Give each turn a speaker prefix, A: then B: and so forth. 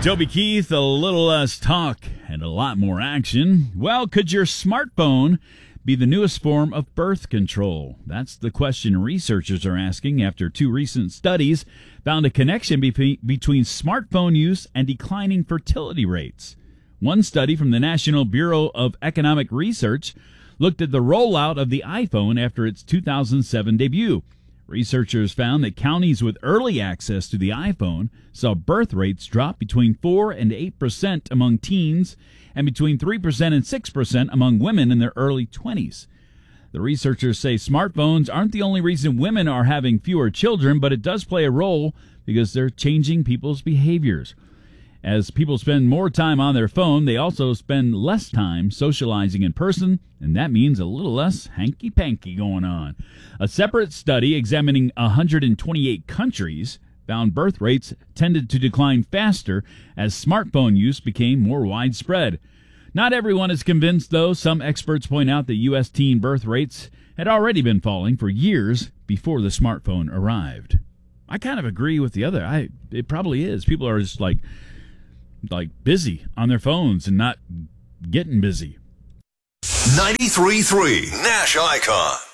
A: Toby Keith, a little less talk and a lot more action. Well, could your smartphone be the newest form of birth control? That's the question researchers are asking after two recent studies found a connection between smartphone use and declining fertility rates. One study from the National Bureau of Economic Research looked at the rollout of the iPhone after its 2007 debut. Researchers found that counties with early access to the iPhone saw birth rates drop between 4 and 8% among teens and between 3% and 6% among women in their early 20s. The researchers say smartphones aren't the only reason women are having fewer children, but it does play a role because they're changing people's behaviors. As people spend more time on their phone, they also spend less time socializing in person, and that means a little less hanky-panky going on. A separate study examining 128 countries found birth rates tended to decline faster as smartphone use became more widespread. Not everyone is convinced, though. Some experts point out that U.S. teen birth rates had already been falling for years before the smartphone arrived. I kind of agree with the other. It probably is. People are just like busy on their phones and not getting busy.
B: 93.3 Nash Icon.